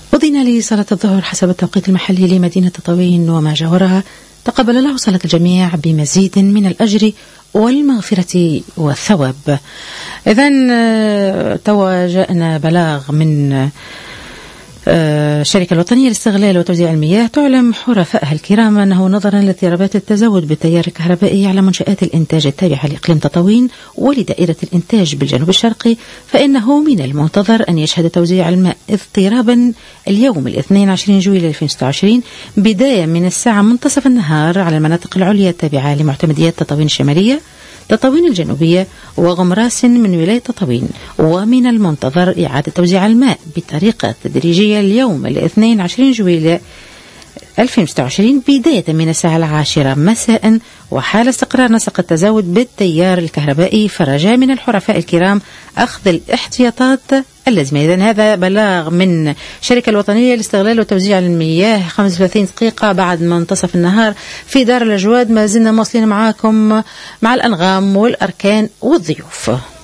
أذن لصلاة الظهر حسب التوقيت المحلي لمدينة تطاوين وما جاورها. تقبل الله صلاة الجميع بمزيد من الأجر والمغفرة والثواب. إذن توا جاءنا بلاغ من الشركة الوطنية لاستغلال وتوزيع المياه. تعلم حرفائها الكرام أنه نظرا لاضطرابات التزود بالتيار الكهربائي على منشآت الإنتاج التابعة لإقليم تطاوين ولدائرة الإنتاج بالجنوب الشرقي، فإنه من المنتظر أن يشهد توزيع الماء اضطرابا اليوم 22 جويلية 2026 بداية من الساعة منتصف النهار على المناطق العليا التابعة لمعتمديات تطاوين الشمالية، تطاوين الجنوبية وغمراس من ولاية تطاوين. ومن المنتظر إعادة توزيع الماء بطريقة تدريجية اليوم 22 جويلية 2026 بداية من الساعة 10 مساء وحال استقرار نسق التزود بالتيار الكهربائي، فرجاء من الحرفاء الكرام أخذ الاحتياطات اللازمة. إذن هذا بلاغ من الشركة الوطنية لاستغلال وتوزيع المياه 35 دقيقة بعد منتصف النهار في دار الأجواد. ما زلنا مواصلين معاكم مع الأنغام والأركان والضيوف.